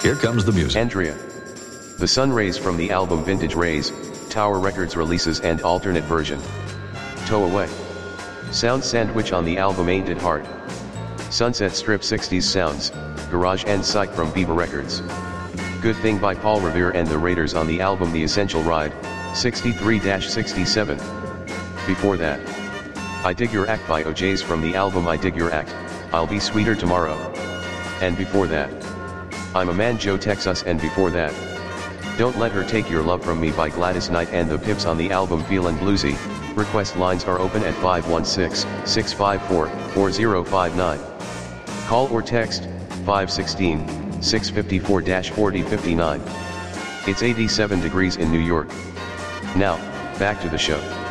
Here comes the music. Andrea. The Sun Rays from the album Vintage Rays, Tower Records releases and alternate version. Tow Away. Sound Sandwich on the album Ain't It Hard. Sunset Strip 60s Sounds, Garage and Psych from Beaver Records. Good Thing by Paul Revere and the Raiders on the album The Essential Ride, 63-67. Before that, I Dig Your Act by OJ's from the album I Dig Your Act, I'll Be Sweeter Tomorrow. And before that, I'm a Man Joe Texas, and before that, Don't Let Her Take Your Love From Me by Gladys Knight and the Pips on the album Feelin' Bluesy. Request lines are open at 516-654-4059. Call or text 516-654-4059. It's 87 degrees in New York. Now, back to the show.